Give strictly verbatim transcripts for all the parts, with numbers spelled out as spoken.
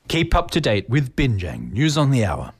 Keep up to date with Binjang News on the Hour.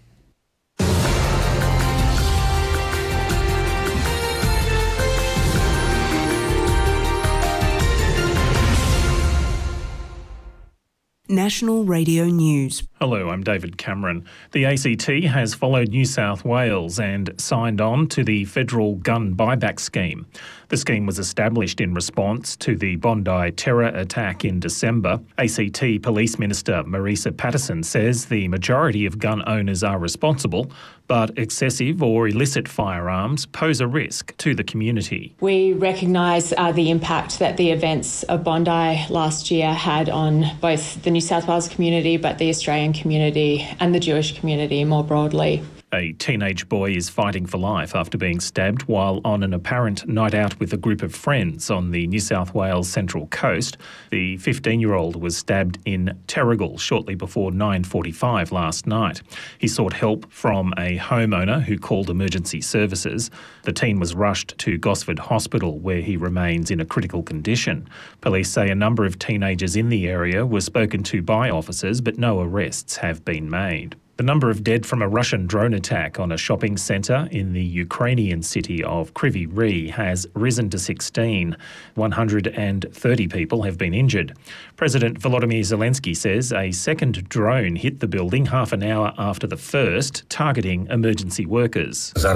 National Radio News. Hello, I'm David Cameron. The A C T has followed New South Wales and signed on to the federal gun buyback scheme. The scheme was established in response to the Bondi terror attack in December. A C T Police Minister Marisa Patterson says the majority of gun owners are responsible, but excessive or illicit firearms pose a risk to the community. We recognise uh, the impact that the events of Bondi last year had on both the New South Wales community, but the Australian community and the Jewish community more broadly. A teenage boy is fighting for life after being stabbed while on an apparent night out with a group of friends on the New South Wales Central Coast. The fifteen-year-old was stabbed in Terrigal shortly before nine forty-five last night. He sought help from a homeowner who called emergency services. The teen was rushed to Gosford Hospital, where he remains in a critical condition. Police say a number of teenagers in the area were spoken to by officers, but no arrests have been made. The number of dead from a Russian drone attack on a shopping centre in the Ukrainian city of Kryvyi Rih has risen to sixteen. one hundred thirty people have been injured. President Volodymyr Zelensky says a second drone hit the building half an hour after the first, targeting emergency workers. A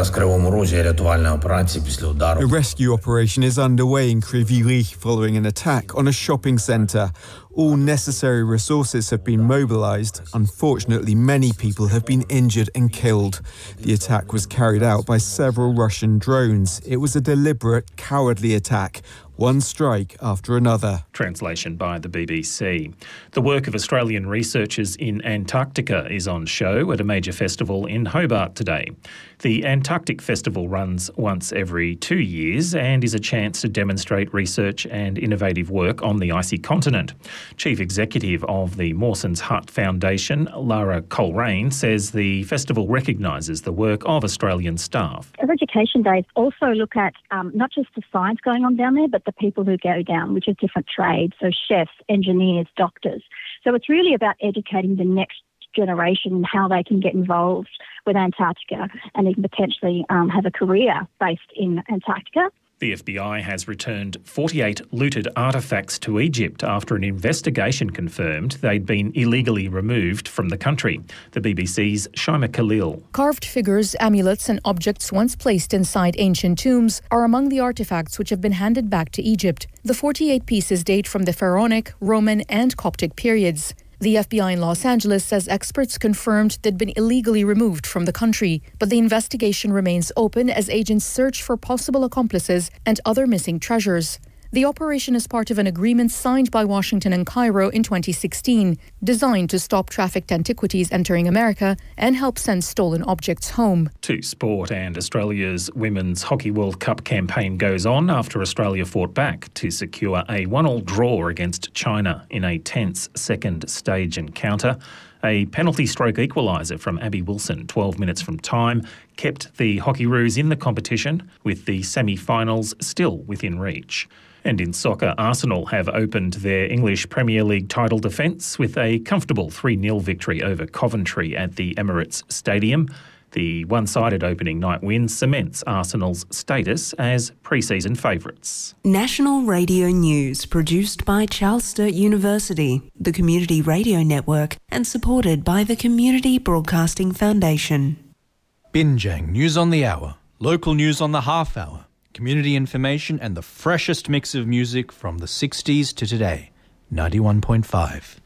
rescue operation is underway in Kryvyi Rih following an attack on a shopping centre. All necessary resources have been mobilised. Unfortunately, many people have been injured and killed. The attack was carried out by several Russian drones. It was a deliberate, cowardly attack. One strike after another. Translation by the B B C. The work of Australian researchers in Antarctica is on show at a major festival in Hobart today. The Antarctic Festival runs once every two years and is a chance to demonstrate research and innovative work on the icy continent. Chief Executive of the Mawson's Hut Foundation, Lara Coleraine, says the festival recognises the work of Australian staff. Our Education Days also look at um, not just the science going on down there, but the people who go down, which is different trades, so chefs, engineers, doctors. So it's really about educating the next generation how they can get involved with Antarctica and even potentially um, have a career based in Antarctica. The F B I has returned forty-eight looted artefacts to Egypt after an investigation confirmed they'd been illegally removed from the country. The B B C's Shaima Khalil. Carved figures, amulets and objects once placed inside ancient tombs are among the artefacts which have been handed back to Egypt. The forty-eight pieces date from the Pharaonic, Roman and Coptic periods. The F B I in Los Angeles says experts confirmed they'd been illegally removed from the country, but the investigation remains open as agents search for possible accomplices and other missing treasures. The operation is part of an agreement signed by Washington and Cairo in twenty sixteen, designed to stop trafficked antiquities entering America and help send stolen objects home. To sport, and Australia's Women's Hockey World Cup campaign goes on after Australia fought back to secure a one-all draw against China in a tense second stage encounter. A penalty stroke equaliser from Abby Wilson twelve minutes from time kept the Hockeyroos in the competition, with the semi-finals still within reach. And in soccer, Arsenal have opened their English Premier League title defence with a comfortable three nil victory over Coventry at the Emirates Stadium. The one-sided opening night win cements Arsenal's status as pre-season favourites. National Radio News, produced by Charles Sturt University, the Community Radio Network, and supported by the Community Broadcasting Foundation. Binjang News on the Hour, local news on the half hour, community information and the freshest mix of music from the sixties to today. ninety-one point five.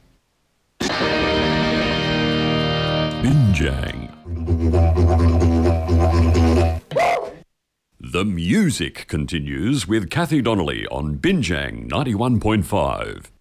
Binjang. The music continues with Kathy Donnelly on Binjang ninety-one point five.